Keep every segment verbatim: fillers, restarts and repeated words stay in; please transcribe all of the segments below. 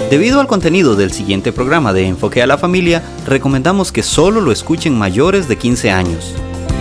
Debido al contenido del siguiente programa de Enfoque a la Familia, recomendamos que solo lo escuchen mayores de quince años.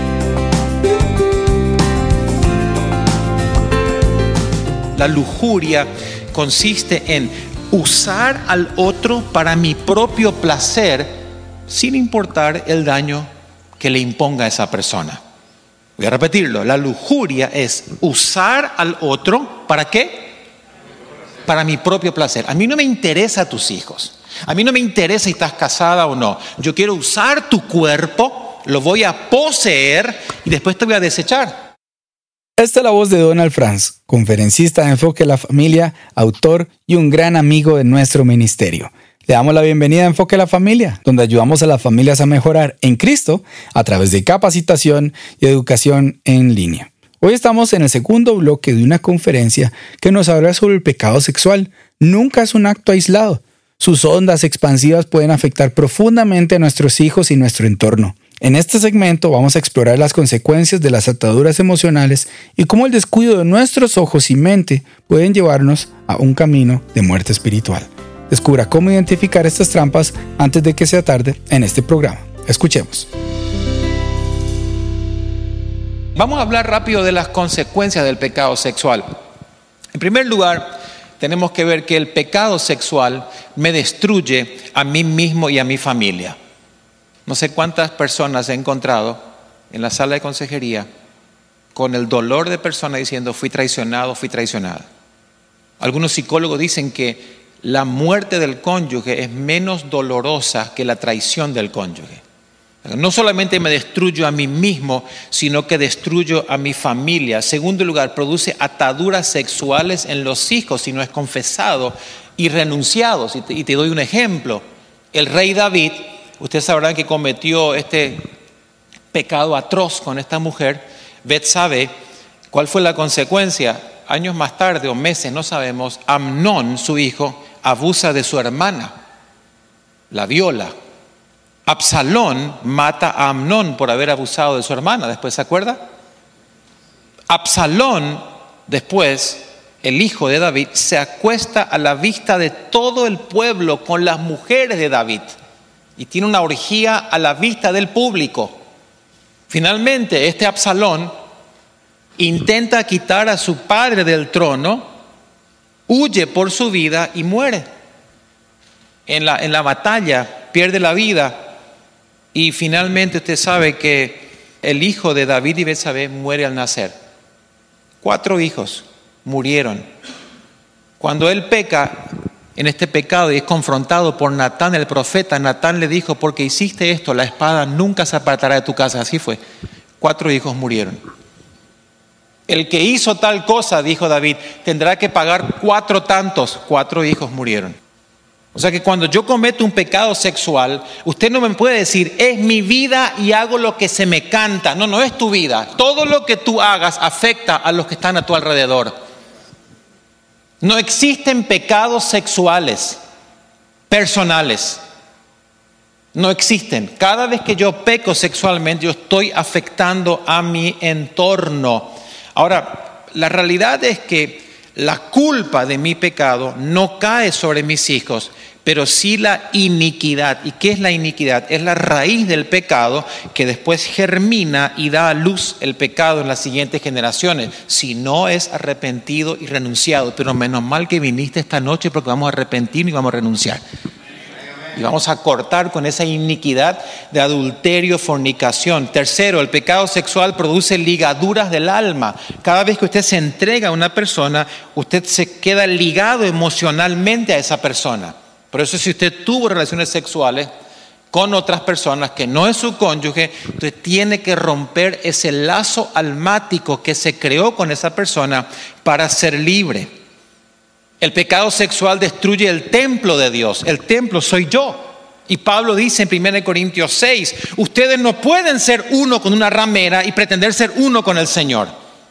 La lujuria consiste en usar al otro para mi propio placer sin importar el daño que le imponga a esa persona. Voy a repetirlo. La lujuria es usar al otro, ¿para qué? Para mi propio placer. A mí no me interesa tus hijos. A mí no me interesa si estás casada o no. Yo quiero usar tu cuerpo, lo voy a poseer y después te voy a desechar. Esta es la voz de Donald Franz, conferencista de Enfoque a la Familia, autor y un gran amigo de nuestro ministerio. Le damos la bienvenida a Enfoque a la Familia, donde ayudamos a las familias a mejorar en Cristo a través de capacitación y educación en línea. Hoy estamos en el segundo bloque de una conferencia que nos habla sobre el pecado sexual. Nunca es un acto aislado. Sus ondas expansivas pueden afectar profundamente a nuestros hijos y nuestro entorno. En este segmento vamos a explorar las consecuencias de las ataduras emocionales y cómo el descuido de nuestros ojos y mente pueden llevarnos a un camino de muerte espiritual. Descubra cómo identificar estas trampas antes de que sea tarde en este programa. Escuchemos. Vamos a hablar rápido de las consecuencias del pecado sexual. En primer lugar, tenemos que ver que el pecado sexual me destruye a mí mismo y a mi familia. No sé cuántas personas he encontrado en la sala de consejería con el dolor de persona diciendo fui traicionado, fui traicionada. Algunos psicólogos dicen que la muerte del cónyuge es menos dolorosa que la traición del cónyuge. No solamente me destruyo a mí mismo, sino que destruyo a mi familia. En segundo lugar, produce ataduras sexuales en los hijos si no es confesado y renunciado. Y te, y te doy un ejemplo. El rey David, ustedes sabrán que cometió este pecado atroz con esta mujer, Betsabé. ¿Cuál fue la consecuencia? Años más tarde o meses, no sabemos, Amnón, su hijo, abusa de su hermana, la viola. Absalón mata a Amnón por haber abusado de su hermana, después, ¿se acuerda? Absalón, después, el hijo de David, se acuesta a la vista de todo el pueblo con las mujeres de David y tiene una orgía a la vista del público. Finalmente, este Absalón intenta quitar a su padre del trono, huye por su vida y muere. En la, en la batalla pierde la vida. Y finalmente usted sabe que el hijo de David y Betsabé muere al nacer. Cuatro hijos murieron. Cuando él peca en este pecado y es confrontado por Natán el profeta, Natán le dijo, porque hiciste esto, la espada nunca se apartará de tu casa. Así fue. Cuatro hijos murieron. El que hizo tal cosa, dijo David, tendrá que pagar cuatro tantos. Cuatro hijos murieron. O sea que cuando yo cometo un pecado sexual, usted no me puede decir, es mi vida y hago lo que se me canta. No, no es tu vida. Todo lo que tú hagas afecta a los que están a tu alrededor. No existen pecados sexuales personales. No existen. Cada vez que yo peco sexualmente, yo estoy afectando a mi entorno. Ahora, la realidad es que la culpa de mi pecado no cae sobre mis hijos, pero sí la iniquidad. ¿Y qué es la iniquidad? Es la raíz del pecado que después germina y da a luz el pecado en las siguientes generaciones, si no es arrepentido y renunciado. Pero menos mal que viniste esta noche porque vamos a arrepentirnos y vamos a renunciar. Y vamos a cortar con esa iniquidad de adulterio, fornicación. Tercero, el pecado sexual produce ligaduras del alma. Cada vez que usted se entrega a una persona, usted se queda ligado emocionalmente a esa persona. Por eso si usted tuvo relaciones sexuales con otras personas que no es su cónyuge, usted tiene que romper ese lazo almático que se creó con esa persona para ser libre. El pecado sexual destruye el templo de Dios. El templo soy yo. Y Pablo dice en primera Corintios seis, ustedes no pueden ser uno con una ramera y pretender ser uno con el Señor.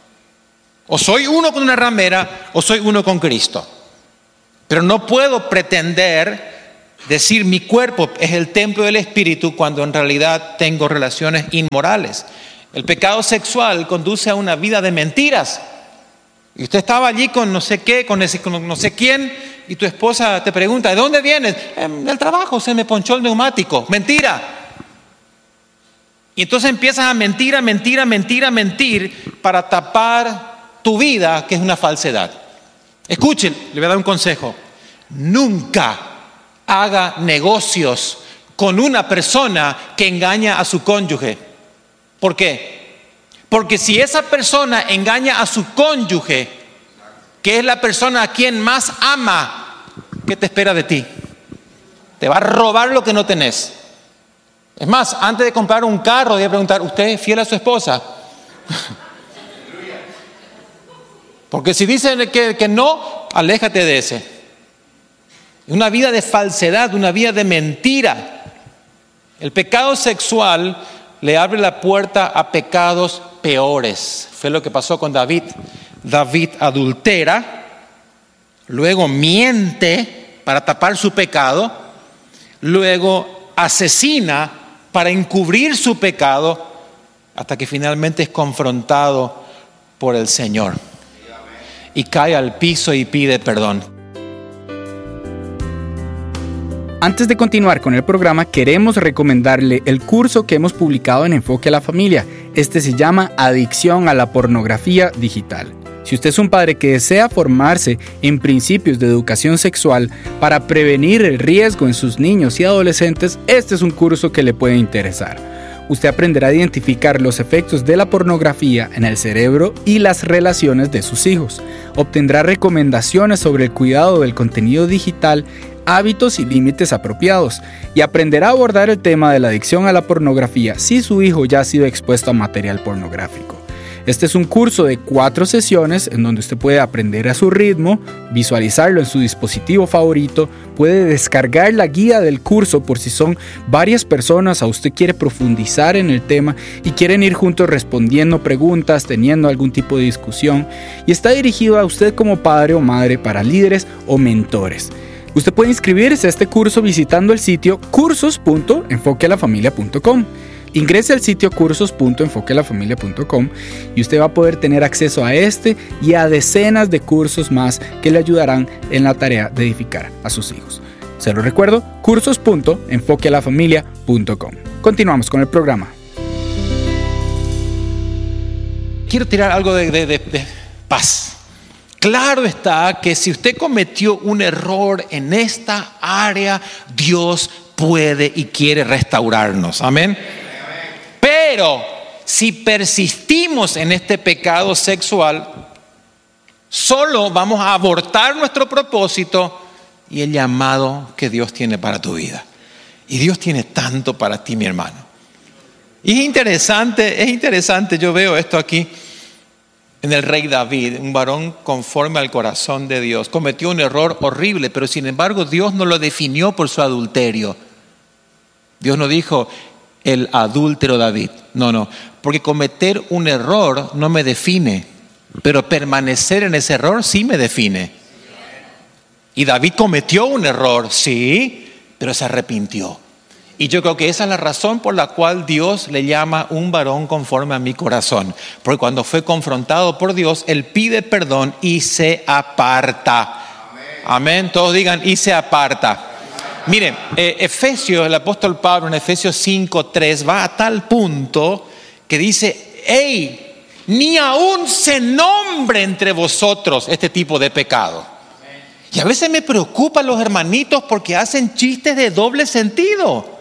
O soy uno con una ramera o soy uno con Cristo. Pero no puedo pretender decir mi cuerpo es el templo del Espíritu cuando en realidad tengo relaciones inmorales. El pecado sexual conduce a una vida de mentiras. Y usted estaba allí con no sé qué, con, ese, con no sé quién, y tu esposa te pregunta, ¿de dónde vienes? Eh, del trabajo, se me ponchó el neumático. Mentira. Y entonces empiezas a mentir, a mentir, a mentir, a mentir para tapar tu vida, que es una falsedad. Escuchen, le voy a dar un consejo. Nunca haga negocios con una persona que engaña a su cónyuge. ¿Por qué? Porque si esa persona engaña a su cónyuge, que es la persona a quien más ama, ¿qué te espera de ti? Te va a robar lo que no tenés. Es más, antes de comprar un carro, debe preguntar, ¿usted es fiel a su esposa? Porque si dicen que, que no, aléjate de ese. Una vida de falsedad, una vida de mentira. El pecado sexual le abre la puerta a pecados peores. Fue lo que pasó con David. David adultera, luego miente para tapar su pecado, luego asesina para encubrir su pecado, hasta que finalmente es confrontado por el Señor. Y cae al piso y pide perdón. Antes de continuar con el programa, queremos recomendarle el curso que hemos publicado en Enfoque a la Familia. Este se llama Adicción a la Pornografía Digital. Si usted es un padre que desea formarse en principios de educación sexual para prevenir el riesgo en sus niños y adolescentes, este es un curso que le puede interesar. Usted aprenderá a identificar los efectos de la pornografía en el cerebro y las relaciones de sus hijos. Obtendrá recomendaciones sobre el cuidado del contenido digital, hábitos y límites apropiados, y aprenderá a abordar el tema de la adicción a la pornografía si su hijo ya ha sido expuesto a material pornográfico. Este es un curso de cuatro sesiones en donde usted puede aprender a su ritmo, visualizarlo en su dispositivo favorito, puede descargar la guía del curso por si son varias personas o usted quiere profundizar en el tema y quieren ir juntos respondiendo preguntas, teniendo algún tipo de discusión, y está dirigido a usted como padre o madre para líderes o mentores. Usted puede inscribirse a este curso visitando el sitio cursos punto enfoque a la familia punto com. Ingrese al sitio cursos punto enfoque a la familia punto com y usted va a poder tener acceso a este y a decenas de cursos más que le ayudarán en la tarea de edificar a sus hijos. Se lo recuerdo, cursos punto enfoque a la familia punto com. Continuamos con el programa. Quiero tirar algo de, de, de, de paz. Claro está que si usted cometió un error en esta área, Dios puede y quiere restaurarnos. Amén. Pero si persistimos en este pecado sexual, solo vamos a abortar nuestro propósito y el llamado que Dios tiene para tu vida. Y Dios tiene tanto para ti, mi hermano. Y es interesante, es interesante, yo veo esto aquí en el rey David, un varón conforme al corazón de Dios. Cometió un error horrible, pero sin embargo Dios no lo definió por su adulterio. Dios no dijo el adúltero David. No, no. Porque cometer un error no me define. Pero permanecer en ese error sí me define. Y David cometió un error, sí, pero se arrepintió. Y yo creo que esa es la razón por la cual Dios le llama un varón conforme a mi corazón. Porque cuando fue confrontado por Dios, él pide perdón y se aparta. Amén. Amén. Todos digan, y se aparta. Miren, eh, Efesios, el apóstol Pablo en Efesios cinco tres va a tal punto que dice, hey, ni aún se nombre entre vosotros este tipo de pecado. Amén. Y a veces me preocupan los hermanitos porque hacen chistes de doble sentido.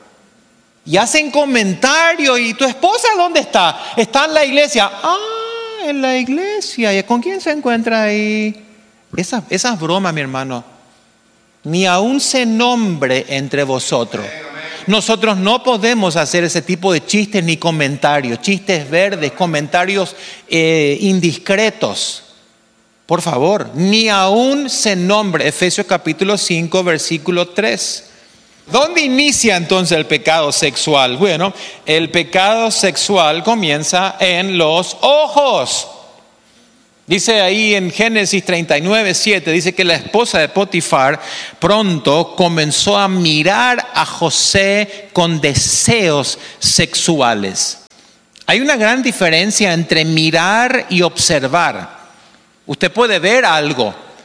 Y hacen comentarios, y tu esposa ¿dónde está? Está en la iglesia. Ah, en la iglesia. ¿Y con quién se encuentra ahí? Esas, esas bromas, mi hermano. Ni aún se nombre entre vosotros. Nosotros no podemos hacer ese tipo de chistes ni comentarios, chistes verdes, comentarios eh, indiscretos. Por favor, ni aún se nombre. Efesios capítulo cinco, versículo tres. ¿Dónde inicia entonces el pecado sexual? Bueno, el pecado sexual comienza en los ojos. Dice ahí en Génesis treinta y nueve, siete, dice que la esposa de Potifar pronto comenzó a mirar a José con deseos sexuales. Hay una gran diferencia entre mirar y observar. Usted puede ver algo,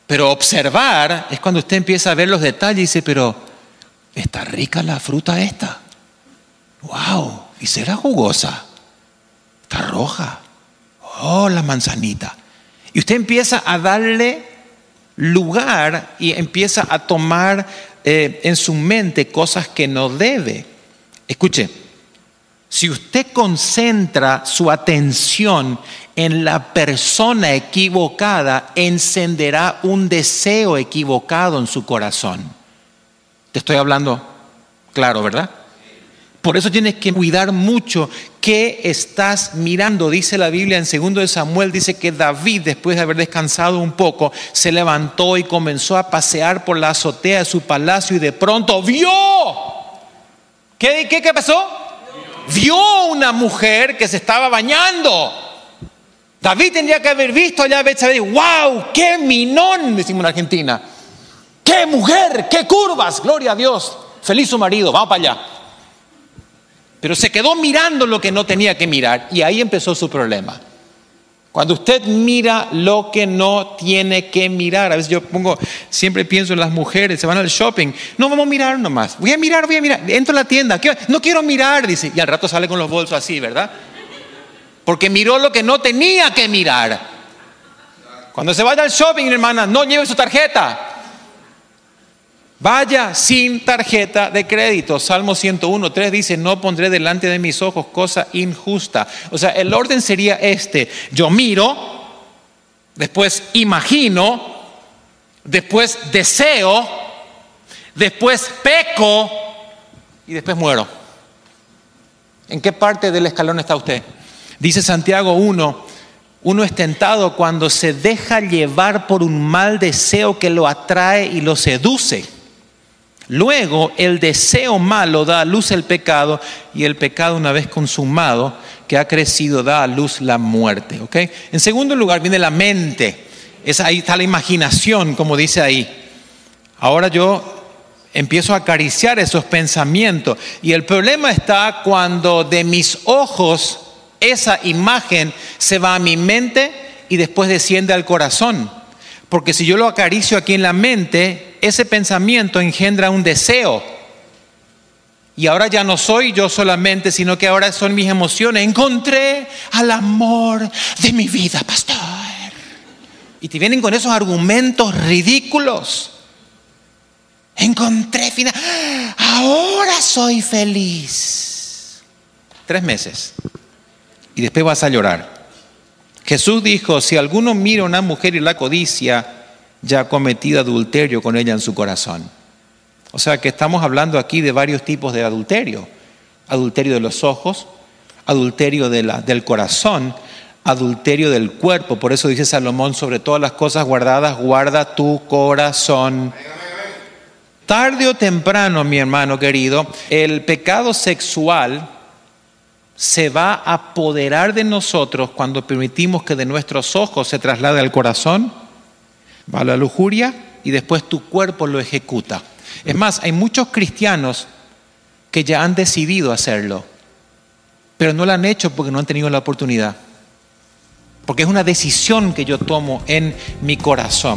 Pero observar es cuando usted empieza a ver los detalles y dice, pero está rica la fruta esta. ¡Wow! ¿Y será jugosa? Está roja. ¡Oh, la manzanita! Y usted empieza a darle lugar y empieza a tomar eh, en su mente cosas que no debe. Escuche, si usted concentra su atención en la persona equivocada, encenderá un deseo equivocado en su corazón. Te estoy hablando claro, ¿verdad? Por eso tienes que cuidar mucho qué estás mirando. Dice la Biblia en segundo de Samuel, dice que David, después de haber descansado un poco, se levantó y comenzó a pasear por la azotea de su palacio y de pronto vio. ¿Qué, qué, qué pasó? Vio una mujer que se estaba bañando. David tendría que haber visto allá, saber, ¡wow! ¡Qué minón! Decimos en Argentina. ¡Qué mujer! ¡Qué curvas! ¡Gloria a Dios! Feliz su marido, vamos para allá. Pero se quedó mirando lo que no tenía que mirar y ahí empezó su problema. Cuando usted mira lo que no tiene que mirar, a veces yo pongo, siempre pienso en las mujeres, se van al shopping, no vamos a mirar nomás, voy a mirar, voy a mirar, entro a la tienda, no quiero mirar, dice, y al rato sale con los bolsos así, ¿verdad? Porque miró lo que no tenía que mirar. Cuando se vaya al shopping, hermana, no lleve su tarjeta. Vaya sin tarjeta de crédito. Salmo ciento uno, tres dice, no pondré delante de mis ojos cosa injusta. O sea, el orden sería este. Yo miro, después imagino, después deseo, después peco y después muero. ¿En qué parte del escalón está usted? Dice Santiago uno, uno es tentado cuando se deja llevar por un mal deseo que lo atrae y lo seduce. Luego el deseo malo da a luz el pecado y el pecado, una vez consumado, que ha crecido, da a luz la muerte. ¿Okay? En segundo lugar viene la mente. Es, ahí está la imaginación, como dice ahí. Ahora yo empiezo a acariciar esos pensamientos y el problema está cuando de mis ojos esa imagen se va a mi mente y después desciende al corazón. Porque si yo lo acaricio aquí en la mente, ese pensamiento engendra un deseo. Y ahora ya no soy yo solamente, sino que ahora son mis emociones. Encontré al amor de mi vida, pastor. Y te vienen con esos argumentos ridículos. Encontré final. Ahora soy feliz. Tres meses. Y después vas a llorar. Jesús dijo, si alguno mira a una mujer y la codicia, ya ha cometido adulterio con ella en su corazón. O sea que estamos hablando aquí de varios tipos de adulterio. Adulterio de los ojos, adulterio de la, del corazón, adulterio del cuerpo. Por eso dice Salomón, sobre todas las cosas guardadas, guarda tu corazón. Tarde o temprano, mi hermano querido, el pecado sexual se va a apoderar de nosotros cuando permitimos que de nuestros ojos se traslade al corazón, va a la lujuria y después tu cuerpo lo ejecuta. Es más, hay muchos cristianos que ya han decidido hacerlo, pero no lo han hecho porque no han tenido la oportunidad. Porque es una decisión que yo tomo en mi corazón.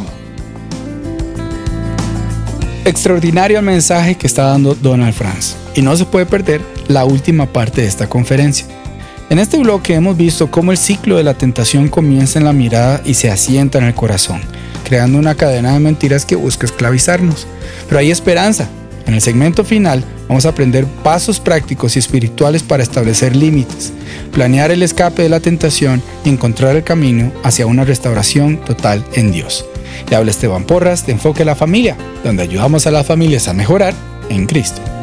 Extraordinario el mensaje que está dando Donald Franz. Y no se puede perder la última parte de esta conferencia. En este bloque hemos visto cómo el ciclo de la tentación comienza en la mirada y se asienta en el corazón, creando una cadena de mentiras que busca esclavizarnos. Pero hay esperanza. En el segmento final vamos a aprender pasos prácticos y espirituales para establecer límites, planear el escape de la tentación y encontrar el camino hacia una restauración total en Dios. Le habla Esteban Porras de Enfoque a la Familia, donde ayudamos a las familias a mejorar en Cristo.